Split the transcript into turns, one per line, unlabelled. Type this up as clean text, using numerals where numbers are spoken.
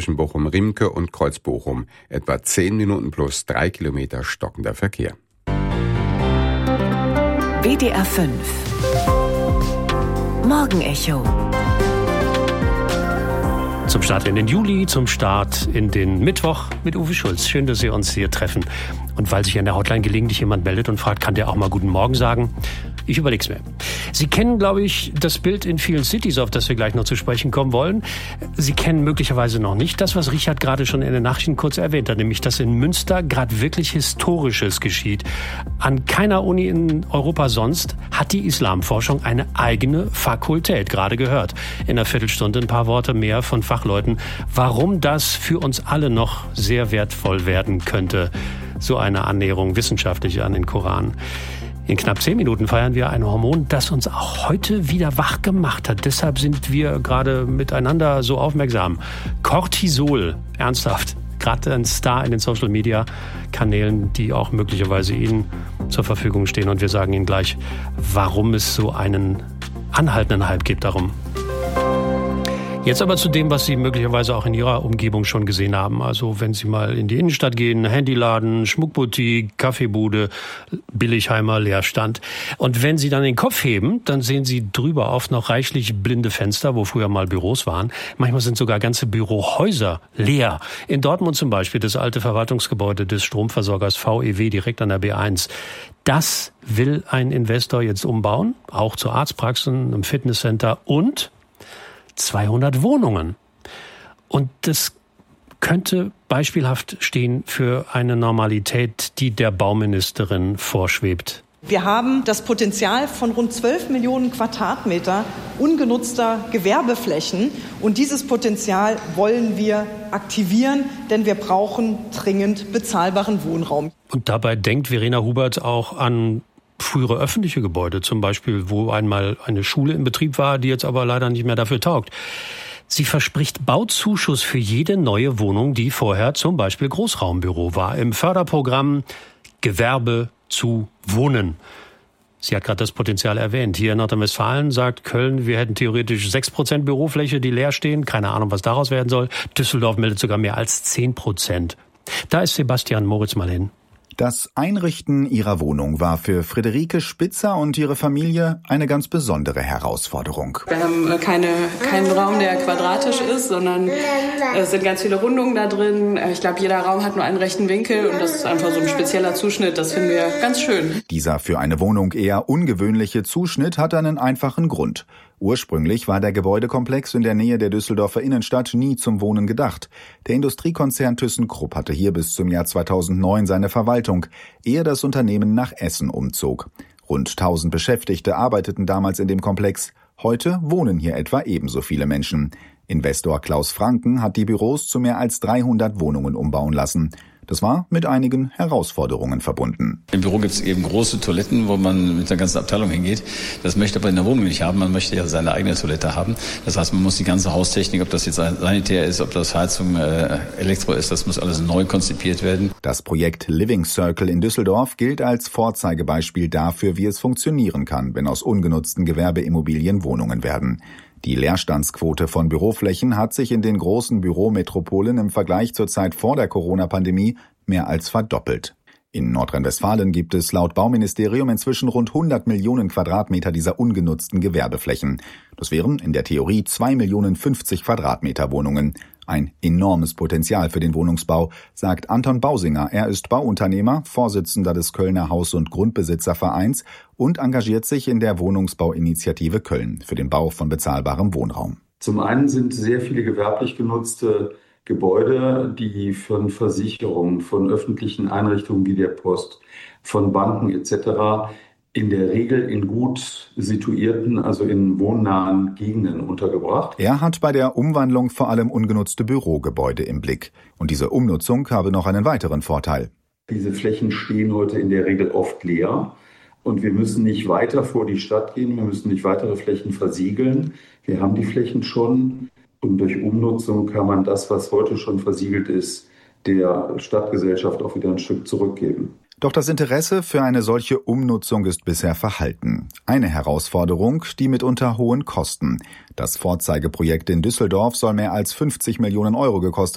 zwischen Bochum-Riemke und Kreuz-Bochum. Etwa 10 Minuten plus 3 Kilometer stockender Verkehr.
WDR 5 Morgenecho.
Zum Start in den Juli, zum Start in den Mittwoch mit Uwe Schulz. Schön, dass wir uns hier treffen. Und weil sich an der Hotline gelegentlich jemand meldet und fragt, kann der auch mal Guten Morgen sagen? Ich überleg's mir. Sie kennen, glaube ich, das Bild in vielen Cities, auf das wir gleich noch zu sprechen kommen wollen. Sie kennen möglicherweise noch nicht das, was Richard gerade schon in den Nachrichten kurz erwähnt hat, nämlich, dass in Münster gerade wirklich Historisches geschieht. An keiner Uni in Europa sonst hat die Islamforschung eine eigene Fakultät, gerade gehört. In einer Viertelstunde ein paar Worte mehr von Fachleuten, warum das für uns alle noch sehr wertvoll werden könnte, so eine Annäherung wissenschaftlich an den Koran. In knapp 10 Minuten feiern wir ein Hormon, das uns auch heute wieder wach gemacht hat. Deshalb sind wir gerade miteinander so aufmerksam. Cortisol, ernsthaft. Gerade ein Star in den Social-Media-Kanälen, die auch möglicherweise Ihnen zur Verfügung stehen. Und wir sagen Ihnen gleich, warum es so einen anhaltenden Hype gibt darum. Jetzt aber zu dem, was Sie möglicherweise auch in Ihrer Umgebung schon gesehen haben. Also wenn Sie mal in die Innenstadt gehen, Handyladen, Schmuckboutique, Kaffeebude, Billigheimer, Leerstand. Und wenn Sie dann den Kopf heben, dann sehen Sie drüber oft noch reichlich blinde Fenster, wo früher mal Büros waren. Manchmal sind sogar ganze Bürohäuser leer. In Dortmund zum Beispiel das alte Verwaltungsgebäude des Stromversorgers VEW direkt an der B1. Das will ein Investor jetzt umbauen, auch zu Arztpraxen, einem Fitnesscenter und 200 Wohnungen. Und das könnte beispielhaft stehen für eine Normalität, die der Bauministerin vorschwebt.
Wir haben das Potenzial von rund 12 Millionen Quadratmeter ungenutzter Gewerbeflächen. Und dieses Potenzial wollen wir aktivieren, denn wir brauchen dringend bezahlbaren Wohnraum.
Und dabei denkt Verena Hubert auch an frühere öffentliche Gebäude, zum Beispiel, wo einmal eine Schule in Betrieb war, die jetzt aber leider nicht mehr dafür taugt. Sie verspricht Bauzuschuss für jede neue Wohnung, die vorher zum Beispiel Großraumbüro war, im Förderprogramm Gewerbe zu Wohnen. Sie hat gerade das Potenzial erwähnt. Hier in Nordrhein-Westfalen sagt Köln, wir hätten theoretisch 6% Bürofläche, die leer stehen. Keine Ahnung, was daraus werden soll. Düsseldorf meldet sogar mehr als 10%. Da ist Sebastian Moritz mal hin.
Das Einrichten ihrer Wohnung war für Friederike Spitzer und ihre Familie eine ganz besondere Herausforderung.
Wir haben keinen Raum, der quadratisch ist, sondern es sind ganz viele Rundungen da drin. Ich glaube, jeder Raum hat nur einen rechten Winkel und das ist einfach so ein spezieller Zuschnitt. Das finden wir ganz schön.
Dieser für eine Wohnung eher ungewöhnliche Zuschnitt hat einen einfachen Grund. Ursprünglich war der Gebäudekomplex in der Nähe der Düsseldorfer Innenstadt nie zum Wohnen gedacht. Der Industriekonzern ThyssenKrupp hatte hier bis zum Jahr 2009 seine Verwaltung, ehe das Unternehmen nach Essen umzog. Rund 1000 Beschäftigte arbeiteten damals in dem Komplex. Heute wohnen hier etwa ebenso viele Menschen. Investor Klaus Franken hat die Büros zu mehr als 300 Wohnungen umbauen lassen. Das war mit einigen Herausforderungen verbunden.
Im Büro gibt es eben große Toiletten, wo man mit der ganzen Abteilung hingeht. Das möchte aber in der Wohnung nicht haben. Man möchte ja seine eigene Toilette haben. Das heißt, man muss die ganze Haustechnik, ob das jetzt sanitär ist, ob das Heizung, Elektro ist, das muss alles neu konzipiert werden.
Das Projekt Living Circle in Düsseldorf gilt als Vorzeigebeispiel dafür, wie es funktionieren kann, wenn aus ungenutzten Gewerbeimmobilien Wohnungen werden. Die Leerstandsquote von Büroflächen hat sich in den großen Bürometropolen im Vergleich zur Zeit vor der Corona-Pandemie mehr als verdoppelt. In Nordrhein-Westfalen gibt es laut Bauministerium inzwischen rund 100 Millionen Quadratmeter dieser ungenutzten Gewerbeflächen. Das wären in der Theorie 2.050.000 Quadratmeter Wohnungen. Ein enormes Potenzial für den Wohnungsbau, sagt Anton Bausinger. Er ist Bauunternehmer, Vorsitzender des Kölner Haus- und Grundbesitzervereins und engagiert sich in der Wohnungsbauinitiative Köln für den Bau von bezahlbarem Wohnraum.
Zum einen sind sehr viele gewerblich genutzte Gebäude, die von Versicherungen, von öffentlichen Einrichtungen wie der Post, von Banken etc. in der Regel in gut situierten, also in wohnnahen Gegenden untergebracht.
Er hat bei der Umwandlung vor allem ungenutzte Bürogebäude im Blick. Und diese Umnutzung habe noch einen weiteren Vorteil.
Diese Flächen stehen heute in der Regel oft leer. Und wir müssen nicht weiter vor die Stadt gehen, wir müssen nicht weitere Flächen versiegeln. Wir haben die Flächen schon. Und durch Umnutzung kann man das, was heute schon versiegelt ist, der Stadtgesellschaft auch wieder ein Stück zurückgeben.
Doch das Interesse für eine solche Umnutzung ist bisher verhalten. Eine Herausforderung, die mitunter hohen Kosten. Das Vorzeigeprojekt in Düsseldorf soll mehr als 50 Millionen Euro gekostet